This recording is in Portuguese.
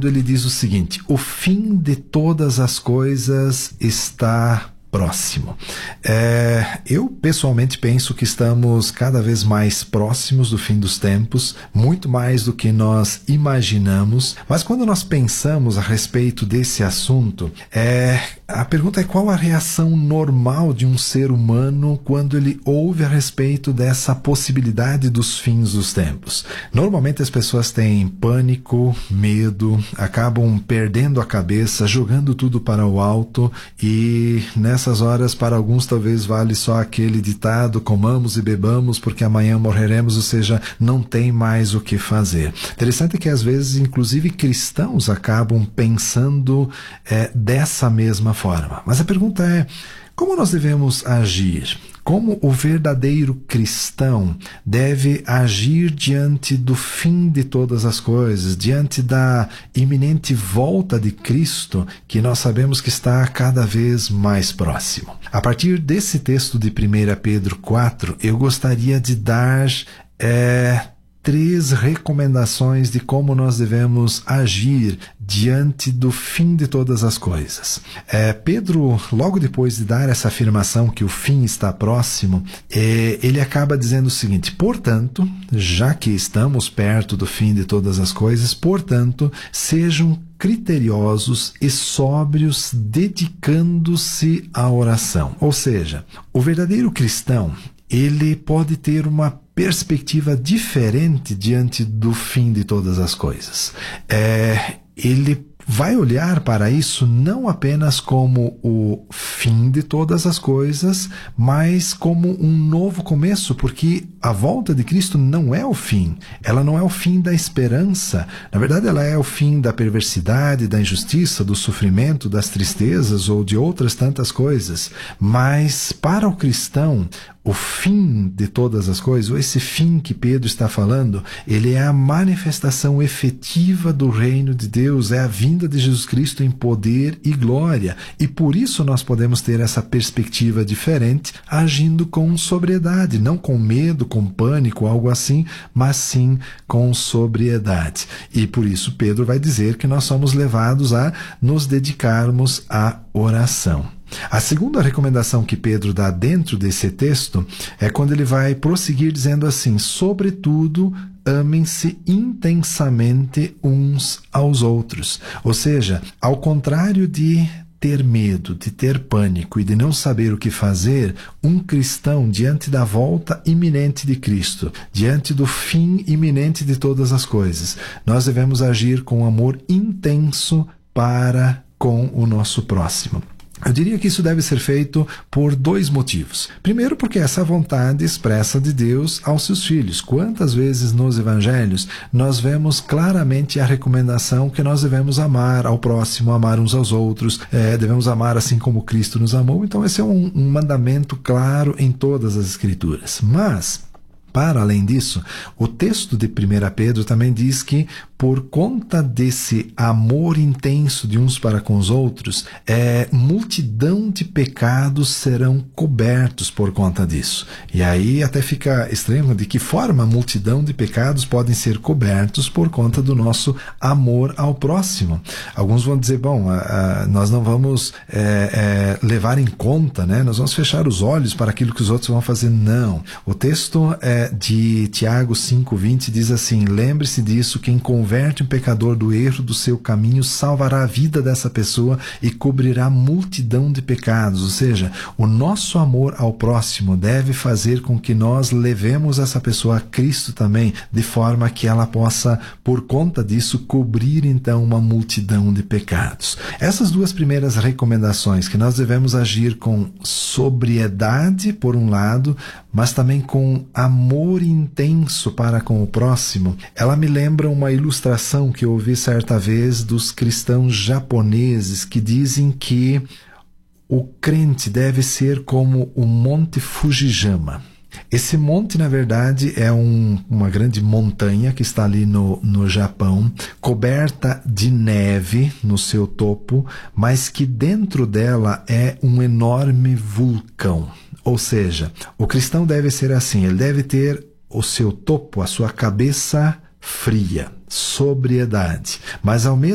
Ele diz o seguinte: o fim de todas as coisas está próximo. Eu pessoalmente penso que estamos cada vez mais próximos do fim dos tempos, muito mais do que nós imaginamos, mas quando nós pensamos a respeito desse assunto, a pergunta é: qual a reação normal de um ser humano quando ele ouve a respeito dessa possibilidade dos fins dos tempos? Normalmente as pessoas têm pânico, medo, acabam perdendo a cabeça, jogando tudo para o alto, e nessas horas, para alguns talvez vale só aquele ditado: comamos e bebamos porque amanhã morreremos, ou seja, não tem mais o que fazer. Interessante que às vezes inclusive cristãos acabam pensando dessa mesma forma. Mas a pergunta é: como nós devemos agir? Como o verdadeiro cristão deve agir diante do fim de todas as coisas, diante da iminente volta de Cristo, que nós sabemos que está cada vez mais próximo? A partir desse texto de 1 Pedro 4, eu gostaria de dar 3 recomendações de como nós devemos agir diante do fim de todas as coisas. Pedro, logo depois de dar essa afirmação que o fim está próximo, ele acaba dizendo o seguinte: portanto, já que estamos perto do fim de todas as coisas, portanto, sejam criteriosos e sóbrios, dedicando-se à oração. Ou seja, o verdadeiro cristão, ele pode ter uma perspectiva diferente diante do fim de todas as coisas. Ele vai olhar para isso não apenas como o fim de todas as coisas, mas como um novo começo, porque a volta de Cristo não é o fim. Ela não é o fim da esperança. Na verdade, ela é o fim da perversidade, da injustiça, do sofrimento, das tristezas ou de outras tantas coisas. Mas para o cristão, o fim de todas as coisas, ou esse fim que Pedro está falando, ele é a manifestação efetiva do reino de Deus, é a vinda de Jesus Cristo em poder e glória. E por isso nós podemos ter essa perspectiva diferente, agindo com sobriedade, não com medo, com pânico, algo assim, mas sim com sobriedade. E por isso Pedro vai dizer que nós somos levados a nos dedicarmos à oração. A segunda recomendação que Pedro dá dentro desse texto é quando ele vai prosseguir dizendo assim: sobretudo, amem-se intensamente uns aos outros. Ou seja, ao contrário de ter medo, de ter pânico e de não saber o que fazer, um cristão, diante da volta iminente de Cristo, diante do fim iminente de todas as coisas, nós devemos agir com amor intenso para com o nosso próximo. Eu diria que isso deve ser feito por 2 motivos. Primeiro, porque essa vontade expressa de Deus aos seus filhos. Quantas vezes nos evangelhos nós vemos claramente a recomendação que nós devemos amar ao próximo, amar uns aos outros, devemos amar assim como Cristo nos amou. Então esse é um mandamento claro em todas as Escrituras. Mas, para além disso, o texto de 1 Pedro também diz que, por conta desse amor intenso de uns para com os outros, multidão de pecados serão cobertos por conta disso. E aí até fica estranho: de que forma multidão de pecados podem ser cobertos por conta do nosso amor ao próximo? Alguns vão dizer: bom, nós não vamos levar em conta, né? Nós vamos fechar os olhos para aquilo que os outros vão fazer. Não. O texto de Tiago 5:20 diz assim: lembre-se disso, quem converte um pecador do erro do seu caminho salvará a vida dessa pessoa e cobrirá multidão de pecados. Ou seja, o nosso amor ao próximo deve fazer com que nós levemos essa pessoa a Cristo também, de forma que ela possa, por conta disso, cobrir então uma multidão de pecados. Essas 2 primeiras recomendações, que nós devemos agir com sobriedade por um lado, mas também com amor intenso para com o próximo, ela me lembra uma ilustração que eu ouvi certa vez dos cristãos japoneses, que dizem que o crente deve ser como o Monte Fujiyama. Esse monte, na verdade, é uma grande montanha que está ali no Japão, coberta de neve no seu topo, mas que dentro dela é um enorme vulcão. Ou seja, o cristão deve ser assim: ele deve ter o seu topo, a sua cabeça fria, sobriedade, mas ao mesmo